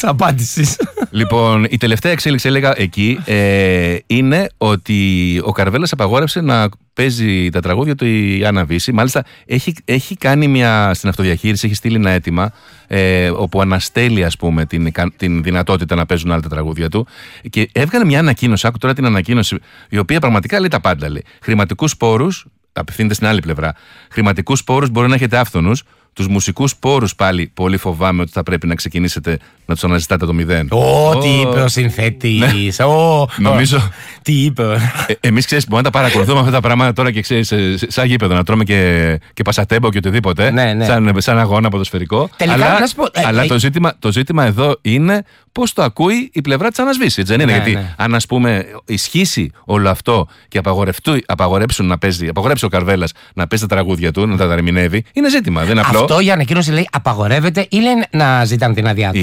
απάντησης. Λοιπόν, η τελευταία εξέλιξη, έλεγα εκεί, είναι ότι ο Καρβέλας απαγόρευσε να παίζει τα τραγούδια του η Άννα Βύση. Μάλιστα, έχει κάνει στην αυτοδιαχείριση, έχει στείλει ένα αίτημα όπου αναστέλει, ας πούμε, την δυνατότητα να παίζουν άλλα τα τραγούδια του. Και έβγαλε μια ανακοίνωση, άκου τώρα την ανακοίνωση, η οποία πραγματικά λέει τα πάντα. Χρηματικούς πόρους, απευθύνεται στην άλλη πλευρά. Χρηματικούς πόρους μπορεί να έχετε άφθονους. Τους μουσικούς πόρους πάλι πολύ φοβάμαι ότι θα πρέπει να ξεκινήσετε να τους αναζητάτε το μηδέν. Τι είπε ο συνθέτης. Νομίζω. Τι είπε. Εμείς, ξέρεις, μπορούμε να τα παρακολουθούμε αυτά τα πράγματα τώρα και ξέρεις, σαν γήπεδο, να τρώμε και πασατέμπο και οτιδήποτε. Ναι. Σαν αγώνα ποδοσφαιρικό. Αλλά το ζήτημα εδώ είναι πώς το ακούει η πλευρά της Άννας Βύση. Έτσι δεν είναι? Γιατί αν, ας πούμε, ισχύσει όλο αυτό και απαγορέψει ο Καρβέλας να παίζει τα τραγούδια του, να τα ερμηνεύει, είναι ζήτημα. Δεν είναι απλό. Αυτό η ανακοίνωση λέει απαγορεύεται ή λέει να ζητάνε την άδειά του?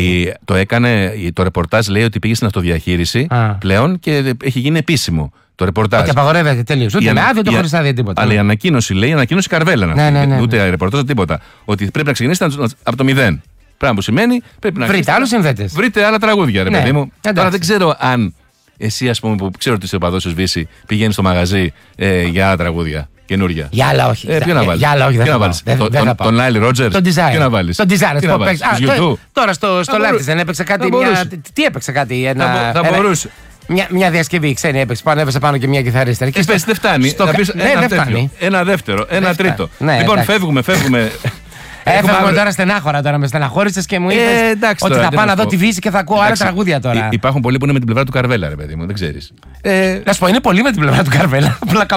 Το ρεπορτάζ λέει ότι πήγε στην αυτοδιαχείριση πλέον και έχει γίνει επίσημο. Το ρεπορτάζ. Και απαγορεύεται τελείως. Ούτε με άδεια, ούτε χωρίς άδεια, τίποτα. Αλλά η ανακοίνωση Καρβέλα. Ναι. Ούτε ρεπορτάζ, τίποτα. Ότι πρέπει να ξεκινήσετε από το μηδέν. Πράγμα που σημαίνει πρέπει να. Βρείτε άλλους συνθέτες. Βρείτε άλλα τραγούδια, ρε παιδί μου. Εντάξει. Τώρα δεν ξέρω αν εσύ, ας πούμε, που ξέρω ότι είσαι οπαδός της Βύση, πηγαίνεις στο μαγαζί για άλλα τραγούδια. Καινούρια. Για άλλα όχι. Ποιο να βάλεις? Για άλλα όχι. Δεν θα βάλεις. Τον Νάιλ Ρότζερς. Τον Desire. Ποιο να βάλεις? Τον Desire. Τώρα στο live της δεν έπαιξε κάτι. Τι έπαιξε κάτι? Θα μπορούσε. Μια διασκευή ξένη έπαιξε πάνω, έπεσε πάνω και μια κιθαρίστρα. Και πες, δεν φτάνει. Ένα δεύτερο, ένα τρίτο. Λοιπόν, φεύγουμε. Έφευγε τώρα στενάχωρα, τώρα με στεναχώρησες και μου είπες ότι θα πάω να δω τη Βύση και θα ακούω άλλα τραγούδια τώρα. Υπάρχουν πολλοί που είναι με την πλευρά του Καρβέλα, ρε παιδί μου, δεν ξέρεις. Να σου πω, είναι πολύ με την πλευρά του Καρβέλα. Πλάκα.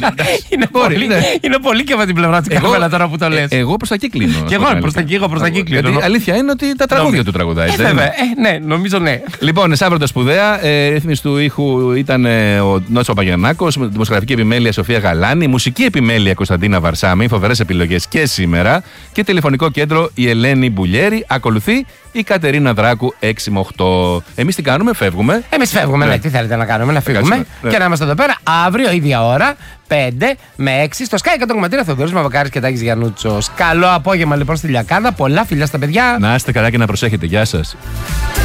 Είναι πολύ και με την πλευρά του Καρβέλα τώρα που το λες. Εγώ προς τα εκεί κλείνω. Και εγώ προς τα εκεί κλείνω. Γιατί αλήθεια είναι ότι τα τραγούδια του τραγουδάει. Ναι, νομίζω ναι. Λοιπόν, Εσάβρωτα σπουδαία. Ρύθμιση του ήχου ήταν ο Νότσο Παπαγιαννάκος, δημοσιογραφική επιμέλεια Σοφία Γαλάνη, μουσική επιμέλεια Κωνσταντίνα Βαρσάμη, φοβερές επιλογές και σήμερα. Και τηλεφωνικό κέντρο η Ελένη Μπουλιέρη. Ακολουθεί η Κατερίνα Δράκου 6 με 8. Εμείς τι κάνουμε, φεύγουμε. Εμείς φεύγουμε, ναι. Τι θέλετε να κάνουμε, να φύγουμε και να είμαστε εδώ πέρα αύριο ίδια ώρα, 5 με 6 στο Sky 100,3 Θεοδωρής Μαυροκάρης και Τάκης Γιαννούτσος. Καλό απόγευμα λοιπόν στη Λιακάδα. Πολλά φιλιά στα παιδιά. Να είστε καλά και να προσέχετε. Γεια σας.